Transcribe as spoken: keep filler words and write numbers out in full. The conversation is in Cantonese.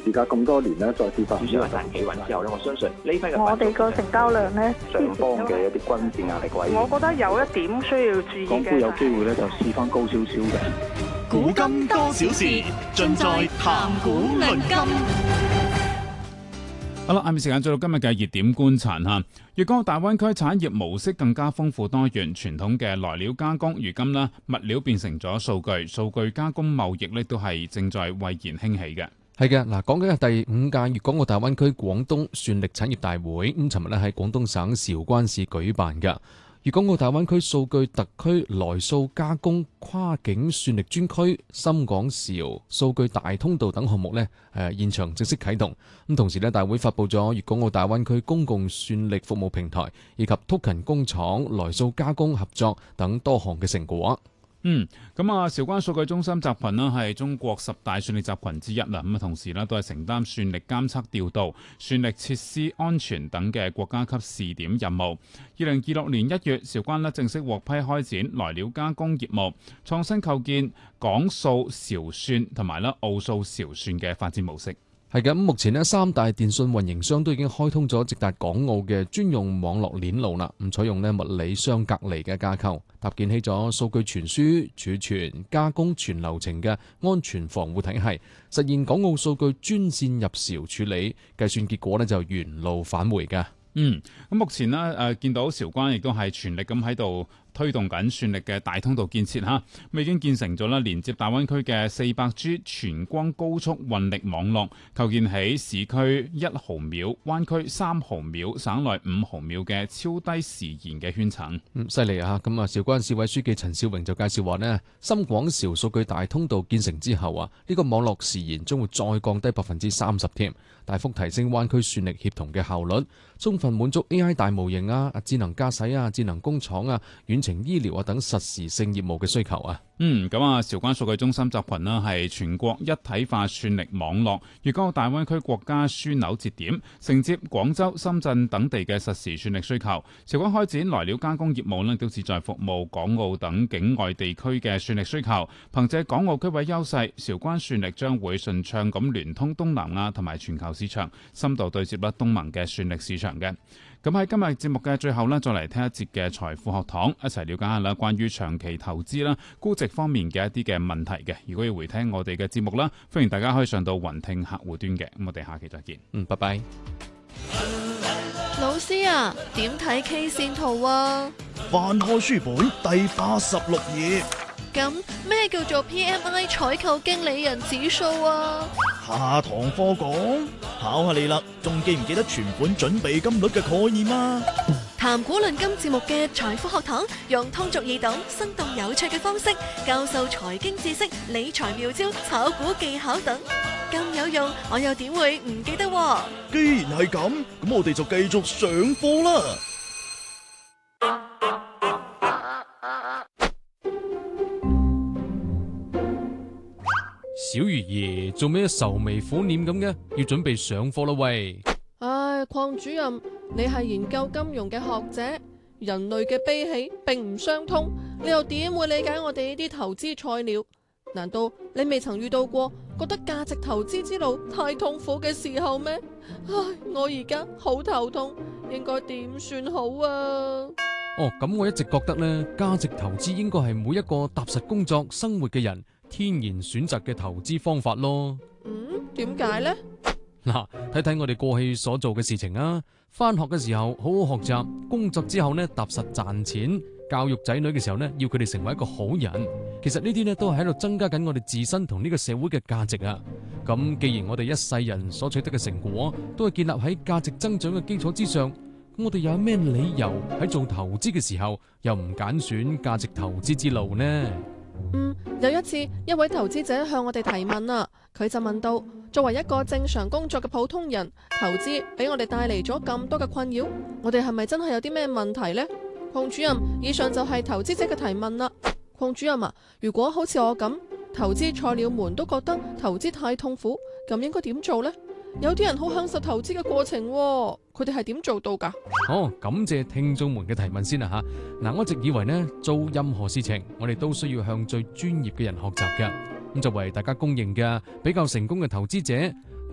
時隔咁多年咧再跌翻。 主持一旦企穩之後咧，我相信呢批嘅我哋個成交量咧， 上方嘅一啲均線壓力位， 我覺得有一點需要注意嘅。 港股有機會咧就試翻高少少嘅。 古今多少事，盡在談股論金。 好啦，下面時間做到今日嘅熱點觀察嚇。粵港澳大灣區產業模式更加豐富多元，傳統嘅來料加工，如今呢物料變成咗數據，數據加工貿易呢都係正在蔚然興起嘅。 係嘅，嗱，講緊係第五屆粵港澳大灣區廣東算力產業大會，咁尋日咧喺廣東省韶關市舉辦嘅。粵港澳大灣區數據特區來數加工跨境算力專區、深港韶數據大通道等項目咧，誒現場正式啟動。咁同時咧，大會發布咗粵港澳大灣區公共算力服務平台以及 Token 工廠來數加工合作等多項嘅成果。 嗯，咁啊，韶關數據中心集群呢係中國十大算力集群之一啦。咁啊，同時呢都係承擔算力監測調度、算力設施安全等嘅國家級試點任務。二零二六年一月，韶關呢正式獲批開展來料加工業務，創新構建港數韶算同埋咧澳數韶算嘅發展模式。 係嘅，目前呢三大電信運營商都已經開通咗直達港澳嘅專用網絡鏈路啦，咁採用呢物理相隔離嘅架構，搭建起咗數據傳輸、儲存、加工全流程嘅安全防護體系，實現港澳數據專線入韶處理，計算結果呢就原路返回嘅。 嗯，咁目前呢，誒、呃、見到韶關亦都係全力咁喺度推動緊算力嘅大通道建設嚇，咁已經建成咗啦，連接大灣區嘅四百 G 全光高速運力網絡，構建起市區一毫秒、灣區三毫秒、省內五毫秒嘅超低時延嘅圈層。 嗯，犀利啊！咁啊，韶關市委書記陳少榮就介紹話呢，深廣韶數據大通道建成之後啊，呢、這個網絡時延將會再降低百分之三十添，大幅提升灣區算力協同嘅效率，充分滿足 A I 大模型啊、智能駕駛啊、智能工廠啊、遠程醫療啊等實時性業務嘅需求啊。 嗯，咁啊，韶關數據中心集群呢係全國一體化算力網絡，粵港澳大灣區國家樞紐節點，承接廣州、深圳等地嘅實時算力需求。韶關開展來料加工業務呢，都旨在服務港澳等境外地區嘅算力需求。憑借港澳區位優勢，韶關算力將會順暢咁聯通東南亞同埋全球市場，深度對接啦東盟嘅算力市場嘅。咁喺今日節目嘅最後呢，再嚟聽一節嘅財富學堂，一齊了解下啦，關於長期投資啦、估值方面嘅一啲嘅問題嘅。如果要回聽我哋嘅節目啦，歡迎大家可以上到雲聽客戶端嘅。咁我哋下期再見。 嗯，拜拜。 老師啊，點睇 K 線圖啊？ 翻開書本第八十六頁。 咁咩叫做 P M I 採購經理人指數啊？ 下堂課講，考下你啦，仲記唔記得存款準備金率嘅概念啊？ 談股論金節目嘅財富學堂，用通俗易懂、生動有趣嘅方式教授財經知識、理財妙招、炒股技巧等，咁有用，我又點會唔記得啊？ 既然係咁，咁我哋就繼續上課啦。 小魚兒做咩愁眉苦臉咁嘅？要準備上課啦喂！ 唉，鄺主任，你係研究金融嘅學者，人類嘅悲喜並唔相通，你又點會理解我哋呢啲投資菜鳥？難道你未曾遇到過覺得價值投資之路太痛苦嘅時候咩？唉，我而家好頭痛，應該點算好啊？ 哦，咁我一直覺得呢，價值投資應該係每一個踏實工作生活嘅人天然選擇嘅投資方法咯。 嗯，點解呢？ 嗱，睇睇我哋過去所做嘅事情啊。返學嘅時候好好學習，工作之後呢踏實賺錢，教育仔女嘅時候呢要佢哋成為一個好人。其實呢啲呢都係喺度增加緊我哋自身同呢個社會嘅價值啊。咁既然我哋一世人所取得嘅成果都係建立喺價值增長嘅基礎之上，咁我哋有咩理由喺做投資嘅時候又唔揀選價值投資之路呢？ 嗯，有一次一位投資者向我哋提問啊，佢就問到：作為一個正常工作嘅普通人，投資俾我哋帶嚟咗咁多嘅困擾，我哋係咪真係有啲咩問題呢？鄺主任，以上就係投資者嘅提問啦。鄺主任啊，如果好似我咁，投資菜鳥們都覺得投資太痛苦，咁應該點做呢？有啲人好享受投資嘅過程，佢哋係點做到㗎？ 好，感謝聽眾們嘅提問先啦吓。嗱，我一直以為呢，做任何事情，我哋都需要向最專業嘅人學習嘅。咁就為大家公認嘅比較成功嘅投資者，